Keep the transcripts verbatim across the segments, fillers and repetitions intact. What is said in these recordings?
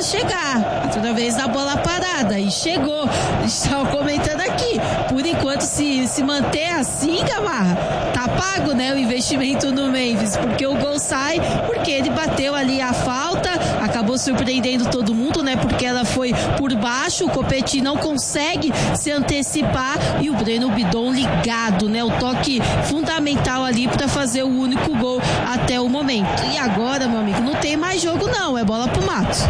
chegar, através da bola parada, e chegou. Estava comentando aqui, por enquanto, se, se manter assim, Gamarra, tá pago, né, o investimento no Memphis, porque o gol sai, porque ele bateu ali a falta, acabou surpreendendo todo mundo, né, porque ela foi por baixo, o Copetti não consegue se antecipar, e o Breno Bidon ligado, né, o toque fundamental ali para fazer o único gol até o momento. E agora, meu amigo, não tem mais jogo não, é bola pro mato.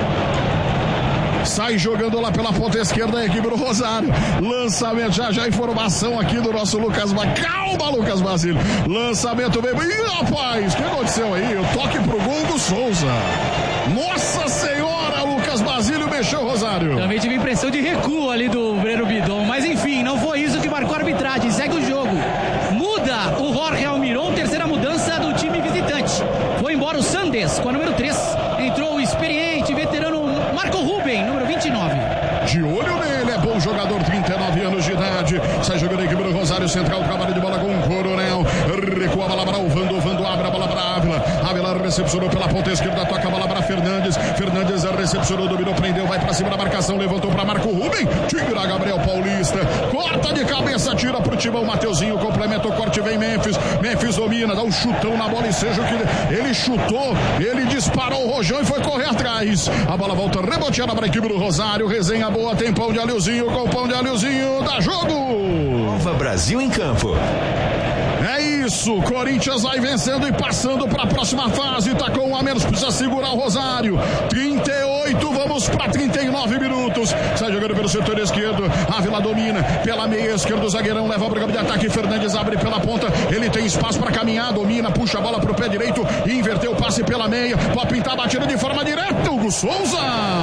Sai jogando lá pela ponta esquerda a equipe do Rosário. Lançamento, já já informação aqui do nosso Lucas Basílio. Calma, Lucas Basílio. Lançamento veio. Ih, rapaz, o que aconteceu aí? O toque pro gol do Souza. Nossa Senhora, Lucas Basílio mexeu o Rosário. Também tive impressão de recuo ali do Breno Bidon, mas enfim, não foi isso que marcou a arbitragem. Segue o jogo. Muda o Jorge Almiron, terceira mudança do time visitante. Foi embora o Sandes com a número três. Entrou o experiente veterano Marco Ruben, número vinte e nove. De olho nele, é bom jogador, trinta e nove anos de idade. Sai jogando a equipe do Rosário Central, trabalho de bola com o Coronel. Recua a bola para o Vando, Vando abre a bola para a Ávila. Ávila recepcionou pela ponta esquerda, toca a bola para Fernandes. Fernandes recepcionou, dominou, prendeu, vai para cima da marcação, levantou para Marco Ruben. Tira Gabriel Paulista, corta de cabeça, tira pro Timão. Mateuzinho complementa o corte, vem Memphis. Memphis domina, dá um chutão na bola e seja o que ele, ele chutou, ele disparou o rojão e foi correr atrás. A bola volta reboteada para a equipe do Rosário. Resenha boa, tem pão de alhozinho, com pão de alhozinho, dá jogo. Nova Brasil em campo. É isso, Corinthians vai vencendo e passando para a próxima fase, tá com um a menos, precisa segurar o Rosário. trinta e oito, vamos para trinta e nove minutos. Sai jogando pelo setor esquerdo, Ávila domina pela meia esquerda, o zagueirão leva para o campo de ataque, Fernandes abre pela ponta, ele tem espaço para caminhar, domina, puxa a bola para o pé direito, inverteu o passe pela meia, pode pintar a batida de forma direta, Hugo Souza.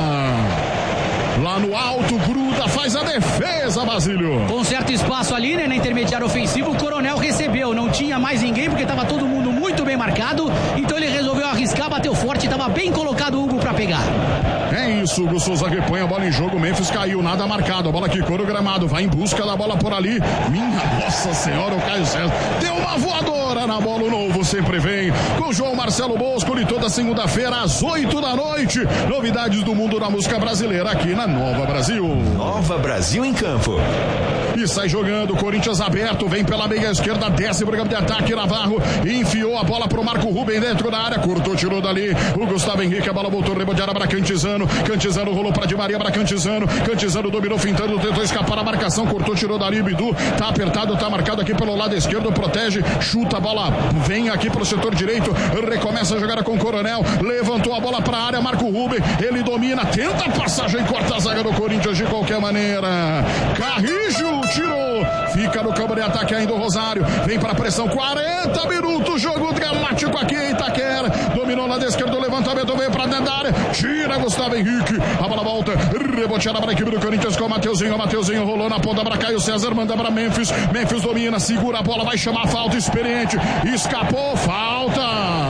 Lá no alto, gruda, faz a defesa, Basílio. Com certo espaço ali, né, na intermediária ofensiva, o Coronel recebeu. Não tinha mais ninguém, porque estava todo mundo muito bem marcado. Então ele resolveu arriscar, bateu forte, estava bem colocado o Hugo para pegar. É isso, Hugo Souza que põe a bola em jogo. Memphis caiu, nada marcado. A bola quicou no gramado, vai em busca da bola por ali. Minha Nossa Senhora, o Caio César deu uma voadora na bola. O novo sempre vem com João Marcelo Bosco e toda segunda-feira às oito da noite. Novidades do mundo da música brasileira aqui na Nova Brasil. Nova Brasil em campo. E sai jogando, Corinthians aberto, vem pela meia esquerda, desce pro campo de ataque, Navarro enfiou a bola pro Marco Ruben dentro da área, cortou, tirou dali o Gustavo Henrique, a bola voltou reboteada para Cantizano, Cantizano rolou para Di Maria, para Cantizano, Cantizano dominou, fintando, tentou escapar a marcação, cortou, tirou dali o Bidu, tá apertado, tá marcado aqui pelo lado esquerdo, protege, chuta a bola, vem aqui pro setor direito, recomeça a jogada com o Coronel, levantou a bola pra área, Marco Ruben, ele domina, tenta a passagem, corta a zaga do Corinthians de qualquer maneira, Carrijo tirou, fica no campo de ataque ainda o Rosário, vem para pressão, quarenta minutos, jogo dramático aqui em Itaquera, dominou na esquerda, o levantamento veio para dentro da área, tira Gustavo Henrique, a bola volta, reboteada para a equipe do Corinthians com o Mateuzinho, o Mateuzinho rolou na ponta para Caio César, manda para Memphis, Memphis domina, segura a bola, vai chamar a falta, experiente, escapou, falta,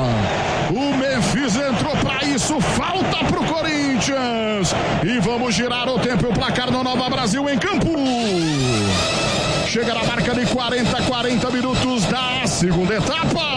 o Memphis entrou para isso, falta pro Corinthians, e vamos girar o tempo e o placar no Nova Brasil em campo. Chega na marca de quarenta, quarenta minutos da segunda etapa.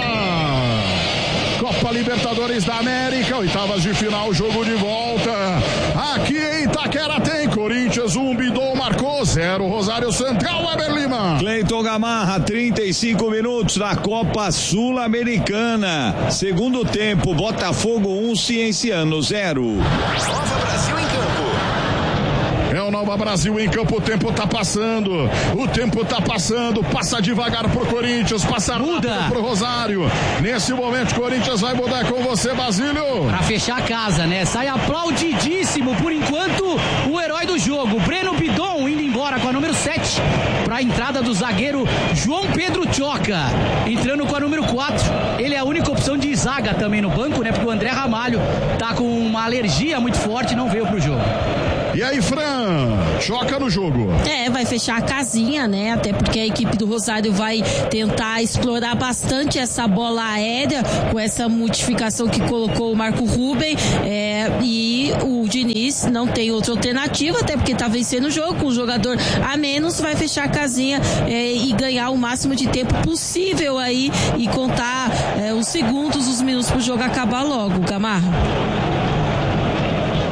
Copa Libertadores da América, oitavas de final, jogo de volta. Aqui em Itaquera tem Corinthians, um, Bidon marcou, zero, Rosário Central, Weber Lima. Cleiton Gamarra, trinta e cinco minutos da Copa Sul-Americana. Segundo tempo, Botafogo um, Cienciano zero. Nova Brasil em campo. É o Nova Brasil em campo, o tempo tá passando, o tempo tá passando, passa devagar pro Corinthians, passa muda pro Rosário, nesse momento Corinthians vai mudar com você, Basílio. Pra fechar a casa, né, sai aplaudidíssimo, por enquanto, o herói do jogo, Breno Bidon, indo embora com a número sete, pra entrada do zagueiro João Pedro Choca, entrando com a número quatro, ele é a única opção de zaga também no banco, né, porque o André Ramalho tá com uma alergia muito forte e não veio pro jogo. E aí, Fran, choca no jogo. É, vai fechar a casinha, né? Até porque a equipe do Rosário vai tentar explorar bastante essa bola aérea com essa modificação que colocou o Marco Ruben. É, e o Diniz não tem outra alternativa, até porque tá vencendo o jogo, com um jogador a menos, vai fechar a casinha é, e ganhar o máximo de tempo possível aí e contar é, os segundos, os minutos pro jogo acabar logo, Gamarra. É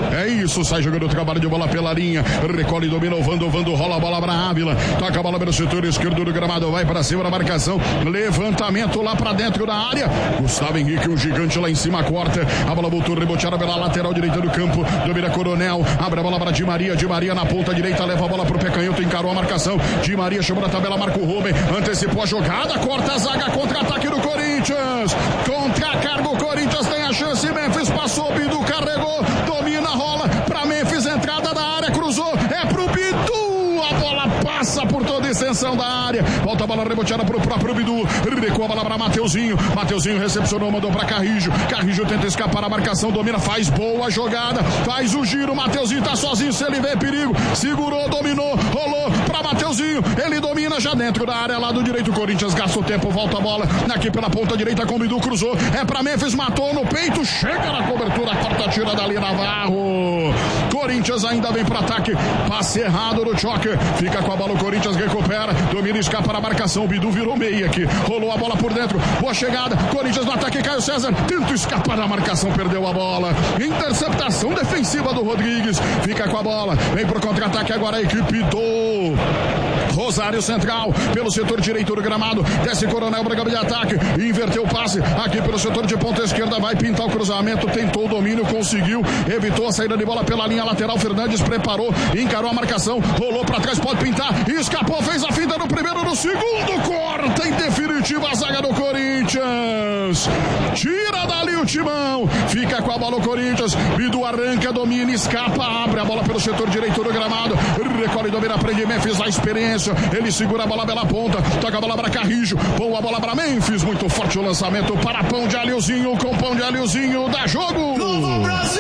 isso, sai jogando o trabalho de bola pela linha, recolhe, domina o Vando, o Vando rola a bola pra Ávila, toca a bola pelo setor esquerdo do gramado, vai pra cima da marcação, levantamento lá pra dentro da área, Gustavo Henrique, um gigante lá em cima, corta, a bola voltou reboteada pela lateral direita do campo, domina Coronel, abre a bola pra Di Maria, Di Maria na ponta direita, leva a bola pro pé canhoto, encarou a marcação, Di Maria chamou na tabela, marca o Rubem, antecipou a jogada, corta a zaga, contra-ataque do Corinthians, contra-carga o Corinthians, tem a chance, Memphis passou, Bidu carregou, domina, rola pra Memphis, entrada da área, cruzou, é pro Bidu, a bola passa por toda a extensão da área, volta a bola reboteada pro próprio Bidu, recua a bola pra Mateuzinho, Mateuzinho recepcionou, mandou pra Carrijo, Carrijo tenta escapar a marcação, domina, faz boa jogada, faz o giro, Mateuzinho tá sozinho, se ele vê perigo, segurou, dominou, rolou pra Mateuzinho, ele domina já dentro da área, lado direito, o Corinthians gasta o tempo, volta a bola, aqui pela ponta direita com o Bidu, cruzou, é pra Memphis, matou no peito, chega na cobertura, corta, tira dali Navarro, Corinthians ainda vem pro ataque, passe errado no choque, fica com a bola, o Corinthians recupera, domina, escapa na marcação, o Bidu virou meia aqui, rolou a bola por dentro, boa chegada, Corinthians no ataque, Caio César, tenta escapar da marcação, perdeu a bola, interceptação defensiva do Rodrigues, fica com a bola, vem pro contra-ataque agora a equipe do Rosário Central, pelo setor direito do gramado, desce Coronel para de ataque, inverteu o passe, aqui pelo setor de ponta esquerda, vai pintar o cruzamento, tentou o domínio, conseguiu, evitou a saída de bola pela linha lateral, Fernandes preparou, encarou a marcação, rolou para trás, pode pintar, escapou, fez a finta no primeiro, no segundo, corta em definitiva a zaga do Corinthians, tira dali o timão, fica com a bola o Corinthians, Bidu arranca, domina, escapa, abre a bola pelo setor direito do gramado, recolhe, domina, prende Memphis, a experiência, ele segura a bola pela ponta, toca a bola para Carrijo, põe a bola para Memphis, muito forte o lançamento para Pão de Alhozinho, com Pão de Alhozinho, dá jogo! Novo Brasil!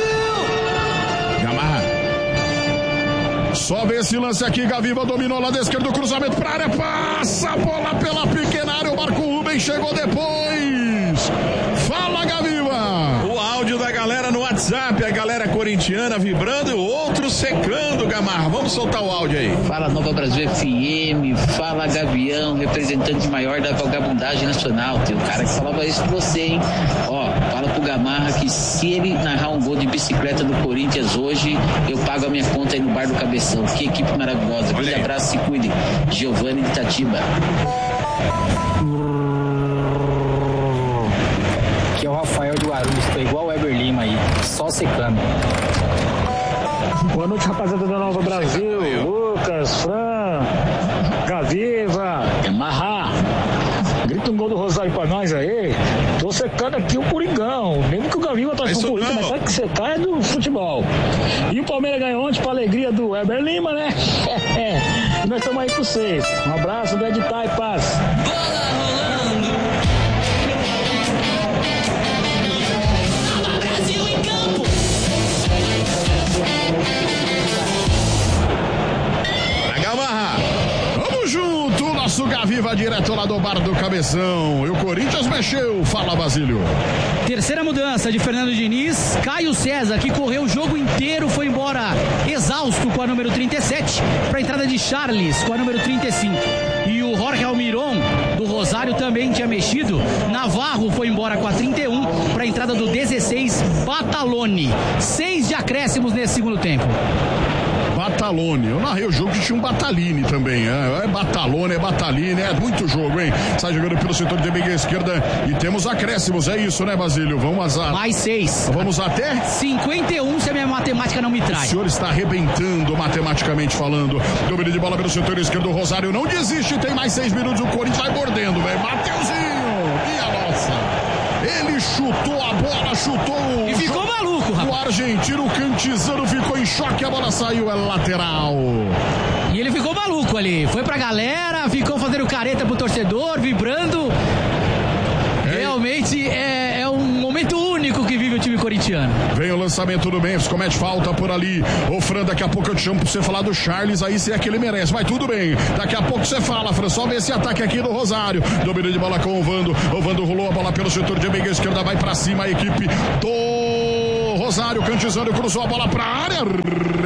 Gamarra. Sobe esse lance aqui, Gaviva dominou lá da esquerda, o cruzamento para área, passa a bola pela pequena área, o Marco Rubem chegou depois. Fala, Gaviva! O áudio da galera no WhatsApp, a galera corintiana vibrando e o outro secando, Gamarra. Vamos soltar o áudio aí. Fala Nova Brasil F M, fala Gavião, representante maior da vagabundagem nacional. Tem um cara que falava isso pra você, hein? Ó, fala pro Gamarra que se ele narrar um gol de bicicleta do Corinthians hoje, eu pago a minha conta aí no Bar do Cabeção. Que equipe maravilhosa. Um abraço, se cuide. Giovanni de Itatiba. Aqui é o Rafael de Guarulhos, tô igual o Weber Lima aí, só secando. Boa noite, rapaziada da Nova Brasil, Lucas, Fran, Gaviva, Marra. Grita um gol do Rosário pra nós aí. Tô secando aqui o Coringão. Mesmo que o Gaviva tá com o Corinthians, mas sabe que secar é do futebol. E o Palmeiras ganhou ontem pra alegria do Weber Lima, né? E nós estamos aí com vocês. Um abraço do Editar e paz. Vamos junto, nosso Gaviva direto lá do Bar do Cabeção. E o Corinthians mexeu, fala Basílio. Terceira mudança de Fernando Diniz, Caio César, que correu o jogo inteiro, foi embora exausto com a número trinta e sete, para a entrada de Charles com a número trinta e cinco. E o Jorge Almiron do Rosário também tinha mexido. Navarro foi embora com a trinta e um para a entrada do dezesseis, Batalone. Seis de acréscimos nesse segundo tempo. Batalone, eu narrei o jogo que tinha um Bataline também, é, é Batalone, é Bataline, é muito jogo, hein? Sai jogando pelo setor de meia esquerda e temos acréscimos, é isso, né, Basílio? Vamos a... Mais seis. Vamos até? cinquenta e um, se a minha matemática não me traz. O senhor está arrebentando matematicamente falando. Domínio de bola pelo setor esquerdo, o Rosário não desiste, tem mais seis minutos, o Corinthians vai mordendo, velho. Mateuzinho, minha nossa. Ele chutou a bola, chutou... E ficou maluco, rapaz. O argentino Cantizano ficou em choque, a bola saiu, é lateral. E ele ficou maluco ali, foi pra galera, ficou fazendo careta pro torcedor, vibrando. É. Realmente é, é um momento único que vive o time corintiano. Vem o lançamento do Memphis, comete falta por ali. Ô Fran, daqui a pouco eu te chamo pra você falar do Charles, aí se é que ele merece, mas tudo bem. Daqui a pouco você fala, Fran, só vê esse ataque aqui do Rosário. Domínio de bola com o Vando, o Vando rolou a bola pelo setor de meia esquerda, vai pra cima a equipe do Rosário, Cantizano cruzou a bola pra área, rebate.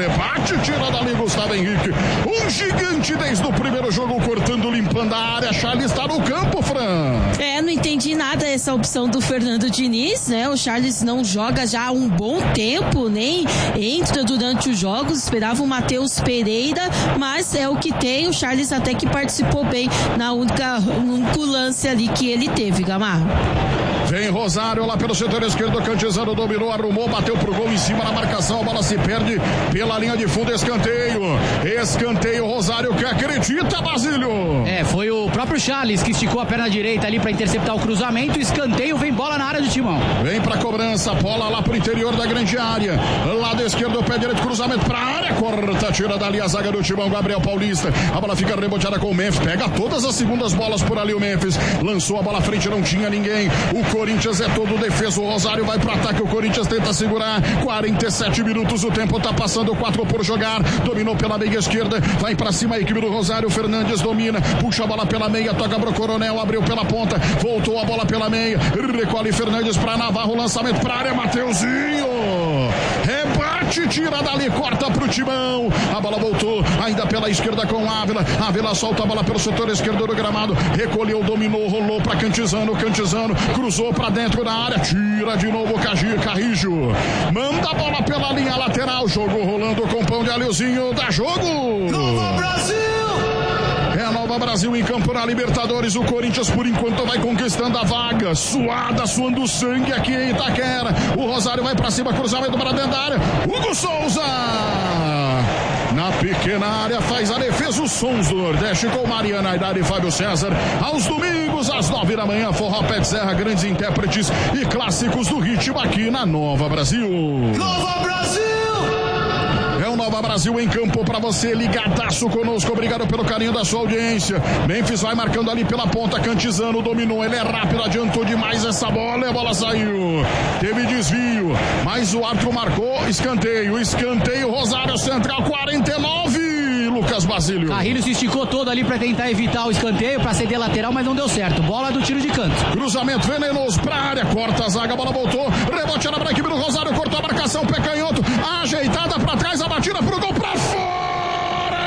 rebate, tira dali Gustavo Henrique. Um gigante desde o primeiro jogo, cortando, limpando a área. Charles está no campo, Fran. É, não entendi nada essa opção do Fernando Diniz, né? O Charles não joga já há um bom tempo, nem entra durante os jogos. Esperava o Matheus Pereira, mas é o que tem. O Charles até que participou bem na única, único lance ali que ele teve, Gamarra. Vem Rosário lá pelo setor esquerdo, Cantizano dominou, arrumou, bateu pro gol em cima na marcação, a bola se perde pela linha de fundo, escanteio. Escanteio, Rosário que acredita, Basílio. É, foi o próprio Charles que esticou a perna direita ali para interceptar o cruzamento. Escanteio, vem bola na área do Timão. Vem pra cobrança, bola lá pro interior da grande área. Lado esquerdo, pé direito, cruzamento pra área, corta, tira dali a zaga do Timão, Gabriel Paulista. A bola fica reboteada com o Memphis, pega todas as segundas bolas por ali o Memphis. Lançou a bola à frente, não tinha ninguém. O Corinthians é todo defesa, o Rosário vai pro ataque, o Corinthians tenta segurar. quarenta e sete minutos, o tempo tá passando, quatro por jogar. Dominou pela meia esquerda, vai pra cima a equipe do Rosário. Fernandes domina, puxa a bola pela meia, toca pro Coronel, abriu pela ponta, voltou a bola pela meia, recolhe Fernandes pra Navarro, lançamento pra área, Mateuzinho. Rebate, tira dali, corta pro Timão. A bola voltou, ainda pela esquerda com Ávila. Ávila solta a bola pelo setor esquerdo do gramado, recolheu, dominou, rolou pra Cantizano. Cantizano cruzou pra dentro da área, tira de novo o Carrijo. Manda a bola pela linha lateral, jogo rolando com o pão de alhozinho, dá jogo. Nova Brasil! É a Nova Brasil em campo na Libertadores. O Corinthians, por enquanto, vai conquistando a vaga. Suada, suando sangue aqui em Itaquera. O Rosário vai pra cima, cruzamento para dentro da área. Hugo Souza! Na pequena área, faz a defesa. Os sons do Nordeste com Mariana Aidar e Fábio César. Aos domingos, às nove da manhã, Forró Pé de Serra, grandes intérpretes e clássicos do ritmo aqui na Nova Brasil. Nova Brasil! É o Nova Brasil em campo para você, ligadaço conosco, obrigado pelo carinho da sua audiência. Memphis vai marcando ali pela ponta, Cantizano dominou, ele é rápido, adiantou demais essa bola e a bola saiu. Teve desvio, mas o árbitro marcou escanteio, escanteio, Rosário Central, quarenta e nove. Lucas Basílio. Carrilho se esticou todo ali para tentar evitar o escanteio, para ceder lateral, mas não deu certo. Bola do tiro de canto. Cruzamento venenoso pra área, corta a zaga, a bola voltou, rebote na equipe do Rosário, cortou a marcação, pé canhoto, ajeitada pra trás, a batida pro gol pra fora.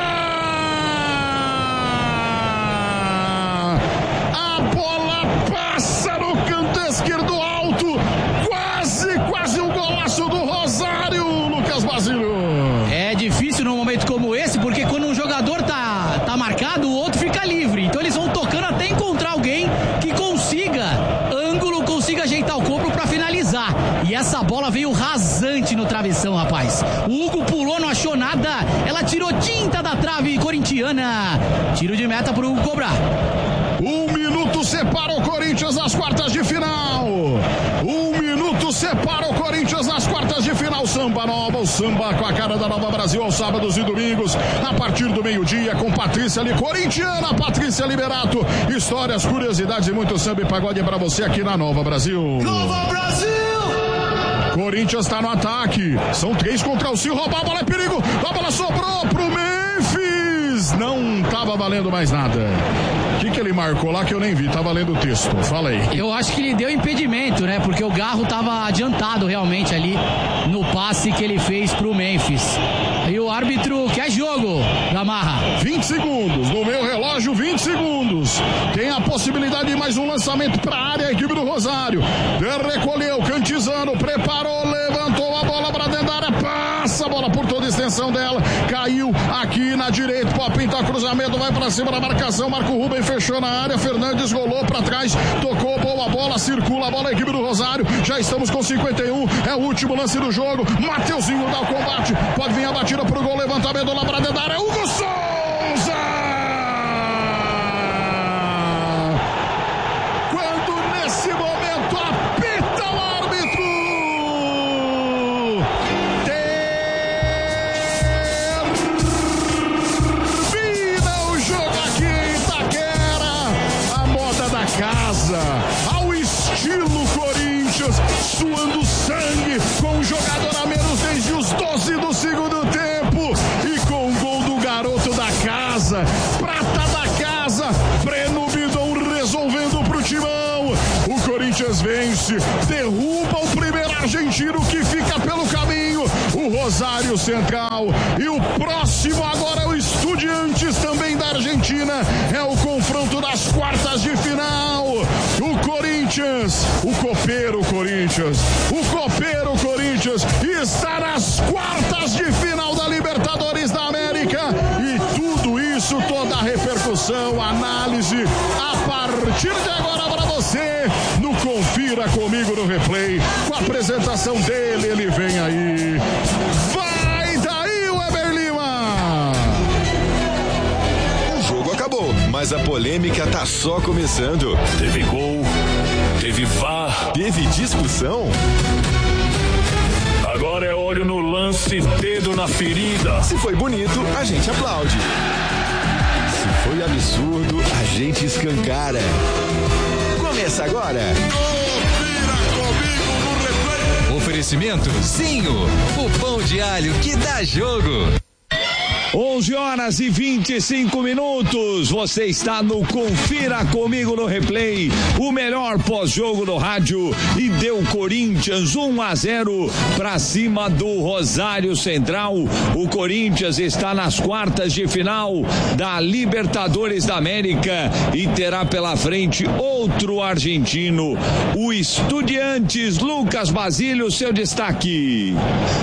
A bola passa no canto esquerdo alto, quase, quase um golaço do Rosário, Lucas Basílio. É difícil num momento como esse, porque quando um jogador tá, tá marcado, o outro fica livre. Então eles vão tocando até encontrar alguém que consiga ângulo, consiga ajeitar o corpo pra finalizar. E essa bola veio rasante no travessão, rapaz. O Hugo pulou, não achou nada. Ela tirou tinta da trave corintiana. Tiro de meta pro Hugo cobrar. Um minuto separa o Corinthians nas quartas de final. Um minuto separa o Corinthians nas quartas de final. Samba nova, o samba com a cara da Nova Brasil aos sábados e domingos, a partir do meio-dia, com Patrícia ali, corintiana, Patrícia Liberato. Histórias, curiosidades e muito samba e pagode pra você aqui na Nova Brasil. Nova Brasil! Corinthians tá no ataque. São três contra o Cio. Roubar a bola é perigo. A bola sobrou pro Memphis. Não tava valendo mais nada. O que, que ele marcou lá que eu nem vi? Tá valendo o texto. Fala aí. Eu acho que ele deu impedimento, né? Porque o Garro tava adiantado realmente ali no passe que ele fez pro Memphis. E o árbitro quer jogo, Gamarra. vinte segundos. No meu relógio, vinte segundos. Tem a possibilidade de mais um lançamento pra área. A equipe do Rosário. Recolheu, Cantizano, preparou, levantou a bola pra dentro da área. Passa a bola por toda a extensão dela. Caiu aqui na direita. Pode pintar cruzamento. Vai pra cima da marcação. Marco Ruben fechou na área. Fernandes rolou pra trás. Tocou, boa bola. Circula a bola. A equipe do Rosário. Já estamos com cinquenta e um. É o último lance do jogo. Mateuzinho dá o combate. Pode vir a batida pro gol. Levantamento lá pra dentro da área. Hugo Souza! Quando nesse momento apita o árbitro. Termina o jogo aqui em Itaquera. A moda da casa. Ao estilo Corinthians. Suando sangue. Com um jogador a menos desde os doze do segundo tempo. E com o gol do garoto da casa. Prata da casa. Breno Bidon resolvendo pro Timão. O Corinthians vence. Derruba o primeiro argentino que fica pelo caminho. O Rosário Rosário Central. E o próximo agora é o Estudiantes, também da Argentina. É o confronto das quartas de final. O Corinthians, o copeiro Corinthians, o copeiro Corinthians está nas quartas de final da Libertadores da América. E tudo isso, toda a repercussão, análise, a partir de agora para você, no Confira Comigo no Replay, com a apresentação dele, ele vem aí. Vai daí, Weber Lima! O jogo acabou, mas a polêmica tá só começando. Teve gol, teve V A R, teve discussão. Agora é olho no lance, dedo na ferida. Se foi bonito, a gente aplaude. Se foi absurdo, a gente escancara. Começa agora. Oferecimento Zinho, o pão de alho que dá jogo. onze horas e vinte e cinco minutos, você está no Confira Comigo no Replay, o melhor pós-jogo do rádio, e deu Corinthians um a zero para cima do Rosário Central. O Corinthians está nas quartas de final da Libertadores da América e terá pela frente outro argentino, o Estudiantes. Lucas Basílio, seu destaque.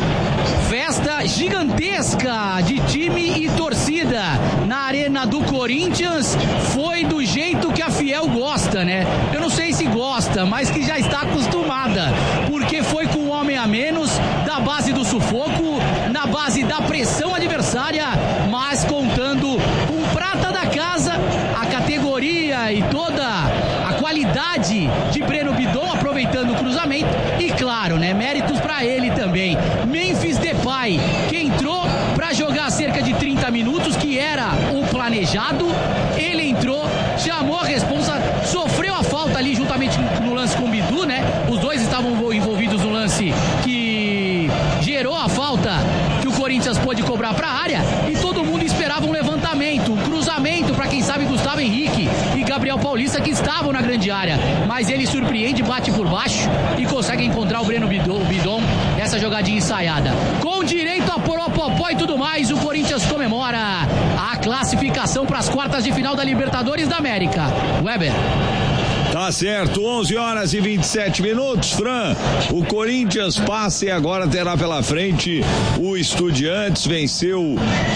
Festa gigantesca de time e torcida na arena do Corinthians. Foi do jeito que a Fiel gosta, né? Eu não sei se gosta, mas que já está acostumada, porque foi com um homem a menos, da base do sufoco, na base da pressão adversária, mas contando com prata da casa, a categoria e toda a qualidade de Breno Bidon, aproveitando o cruzamento, e claro, né, méritos para ele também. Memphis Depay, que entrou para jogar cerca de trinta minutos, que era o planejado, ele entrou, chamou a responsa, sofreu a falta ali juntamente no lance com o Bidu, né? Os dois estavam envolvidos no lance que gerou a falta que o Corinthians pôde cobrar para a área, e todo mundo esperava um levantamento, um cruzamento para quem sabe Gustavo Henrique e Gabriel Paulista, que estavam na grande área, mas ele surpreende, bate por baixo e consegue encontrar o Breno Bidon, o Bidon, essa jogadinha ensaiada. Com direito a poropopó e tudo mais, o Corinthians comemora a classificação para as quartas de final da Libertadores da América. Weber. Tá certo, onze horas e vinte e sete minutos, Fran. O Corinthians passa e agora terá pela frente o Estudiantes. Venceu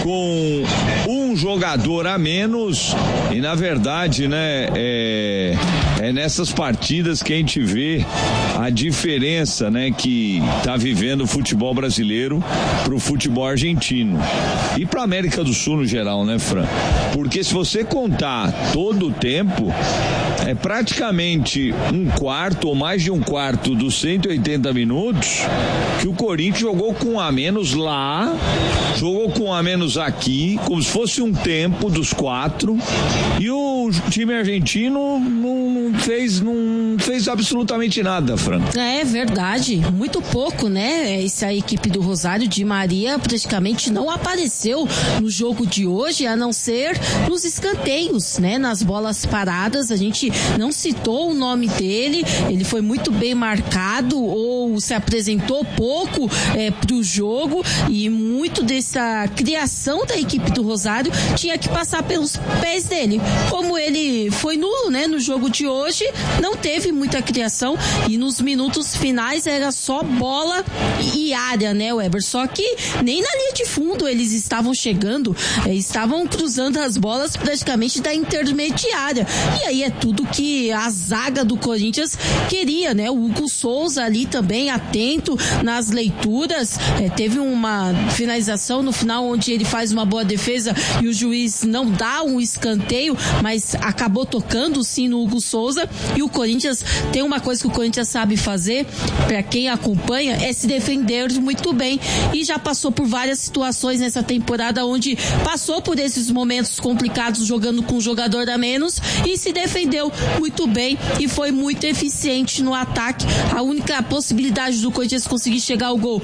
com um jogador a menos e, na verdade, né, é, é nessas partidas que a gente vê a diferença, né, que tá vivendo o futebol brasileiro pro futebol argentino e pra América do Sul no geral, né, Fran? Porque se você contar todo o tempo, é praticamente um quarto ou mais de um quarto dos cento e oitenta minutos que o Corinthians jogou com um a menos lá, jogou com um a menos aqui, como se fosse um tempo dos quatro, e o time argentino não fez, não fez absolutamente nada, Fran. É verdade, muito pouco, né? Essa equipe do Rosário de Maria praticamente não apareceu no jogo de hoje, a não ser nos escanteios, né? Nas bolas paradas, a gente não citou o nome dele, ele foi muito bem marcado ou se apresentou pouco é, para o jogo, e muito dessa criação da equipe do Rosário tinha que passar pelos pés dele. Como ele foi nulo, né, no jogo de hoje, não teve muita criação e nos minutos finais era só bola e área, né, Weber? Só que nem na linha de fundo eles estavam chegando, é, estavam cruzando as bolas praticamente da intermediária, e aí é tudo que a zaga do Corinthians queria, né? O Hugo Souza ali também atento nas leituras, é, teve uma finalização no final onde ele faz uma boa defesa e o juiz não dá um escanteio, mas acabou tocando sim no Hugo Souza. E o Corinthians tem uma coisa que o Corinthians sabe fazer, para quem acompanha, é se defender muito bem, e já passou por várias situações nessa temporada onde passou por esses momentos complicados jogando com um jogador a menos e se defendeu muito bem e foi muito eficiente no ataque. A única possibilidade do Corinthians conseguir chegar ao gol é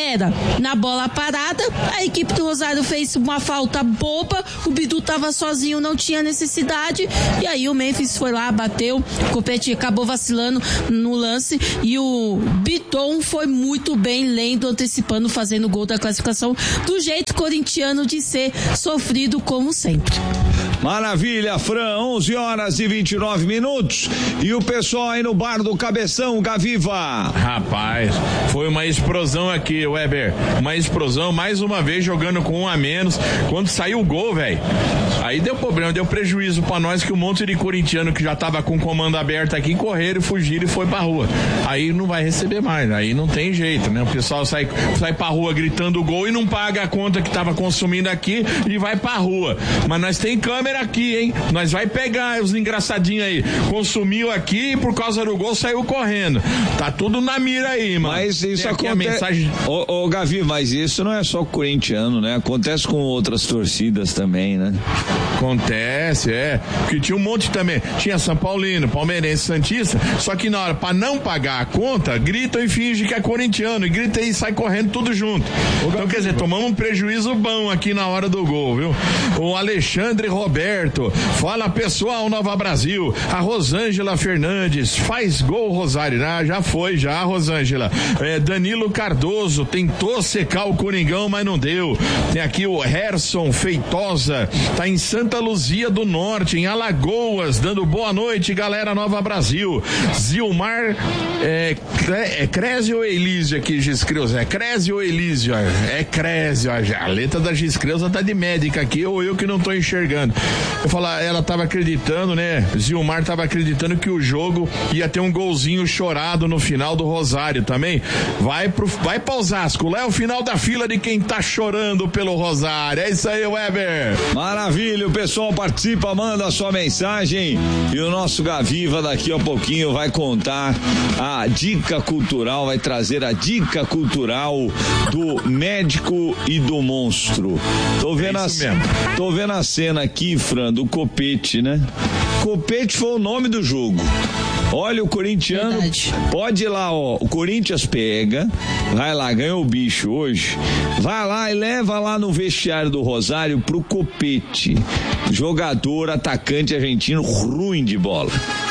era na bola parada. A equipe do Rosário fez uma falta boba, o Bidu tava sozinho, não tinha necessidade, e aí o Memphis foi lá, bateu, o Copete acabou vacilando no lance, e o Biton foi muito bem lendo, antecipando, fazendo o gol da classificação, do jeito corintiano de ser, sofrido como sempre. Maravilha, Fran, onze horas e vinte e nove minutos, e o pessoal aí no bar do Cabeção, Gaviva. Rapaz, foi uma explosão aqui, Weber, uma explosão, mais uma vez jogando com um a menos, quando saiu o gol, velho, aí deu problema, deu prejuízo pra nós, que um monte de corintiano que já tava com o comando aberto aqui, correram, fugiram e foi pra rua, aí não vai receber mais, aí não tem jeito, né, o pessoal sai, sai pra rua gritando o gol e não paga a conta que tava consumindo aqui e vai pra rua, mas nós tem câmera aqui, hein, nós vai pegar os engraçadinhos aí, consumiu aqui e por causa do gol saiu correndo, tá tudo na mira aí, mano. Mas isso acontece, mensagem... ô, ô Gavi, mas isso não é só corintiano, né, acontece com outras torcidas também, né? Acontece, é, porque tinha um monte também, tinha São Paulino, Palmeirense, Santista, só que na hora, pra não pagar a conta, gritam e fingem que é corintiano, e grita e sai correndo tudo junto. Então, quer dizer, tomamos um prejuízo bom aqui na hora do gol, viu? O Alexandre Roberto, fala pessoal, Nova Brasil, a Rosângela Fernandes, faz gol, Rosário, ah, já foi, já, Rosângela. É, Danilo Cardoso, tentou secar o Coringão, mas não deu. Tem aqui o Herson Feitosa, tá em Santa Luzia do Norte, em Alagoas, dando boa noite, galera, Nova Brasil. Zilmar, é, é Crésio ou Elísio aqui, Giscreuza? É Crésio ou Elísio? É Crésio, a letra da Giscreuza tá de médica aqui, ou eu que não tô enxergando. Eu falar, ela tava acreditando, né? Zilmar tava acreditando que o jogo ia ter um golzinho chorado no final do Rosário também. Vai pro, vai pra Osasco, lá é o final da fila de quem tá chorando pelo Rosário. É isso aí, Weber. Maravilha, o pessoal participa, manda a sua mensagem e o nosso Gaviva daqui a pouquinho vai contar a dica cultural, vai trazer a dica cultural do médico e do monstro. Tô vendo, é a, tô vendo a cena aqui, Fran, do Copete, né? Copete foi o nome do jogo. Olha, o corintiano, verdade, pode ir lá, ó, o Corinthians pega, vai lá, ganhou o bicho hoje, vai lá e leva lá no vestiário do Rosário pro Copete, jogador, atacante argentino, ruim de bola,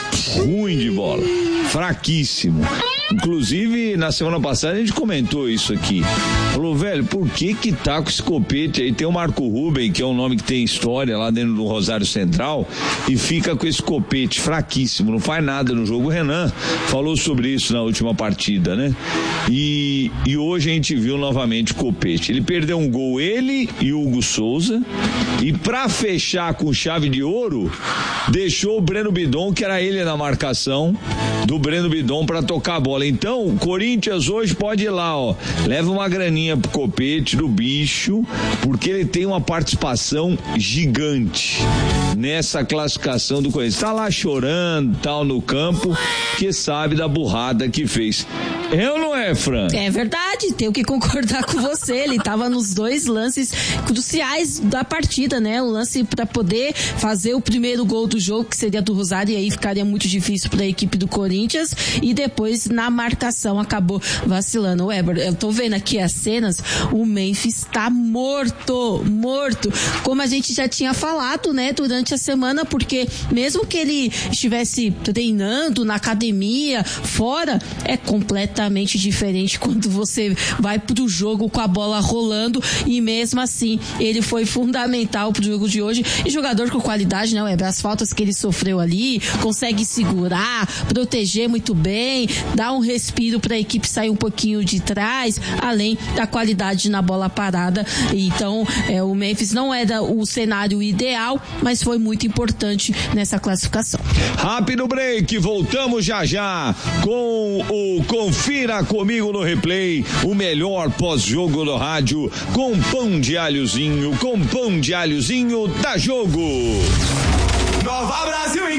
ruim de bola, fraquíssimo. Inclusive, na semana passada a gente comentou isso aqui. Falou, velho, por que que tá com esse Copete aí? Tem o Marco Ruben, que é um nome que tem história lá dentro do Rosário Central, e fica com esse Copete fraquíssimo, não faz nada no jogo. O Renan falou sobre isso na última partida, né? E, e hoje a gente viu novamente o Copete. Ele perdeu um gol, ele e o Hugo Souza, e pra fechar com chave de ouro, deixou o Breno Bidon, que era ele na marcação do Breno Bidon, pra tocar a bola. Então, o Corinthians hoje pode ir lá, ó, leva uma graninha pro Copete, do bicho, porque ele tem uma participação gigante nessa classificação do Corinthians. Tá lá chorando, tal, no campo, que sabe da burrada que fez. É ou não é, Fran? É verdade, tenho que concordar com você. Ele tava nos dois lances cruciais da partida, né? O lance para poder fazer o primeiro gol do jogo, que seria do Rosário, e aí ficaria muito difícil para a equipe do Corinthians, e depois na marcação acabou vacilando. Weber, eu tô vendo aqui as cenas, o Memphis tá morto, morto, como a gente já tinha falado, né, durante a semana, porque mesmo que ele estivesse treinando na academia, fora, é completamente diferente quando você vai pro jogo com a bola rolando, e mesmo assim ele foi fundamental pro jogo de hoje, e jogador com qualidade, né, Weber? As faltas que ele sofreu ali, consegue segurar, proteger muito bem, dar um respiro pra equipe sair um pouquinho de trás, além da qualidade na bola parada. Então, é, o Memphis não era o cenário ideal, mas foi muito importante nessa classificação. Rápido break, voltamos já já com o Confira Comigo no Replay, o melhor pós-jogo do rádio, com pão de alhozinho, com pão de alhozinho da Jogo. Nova Brasil.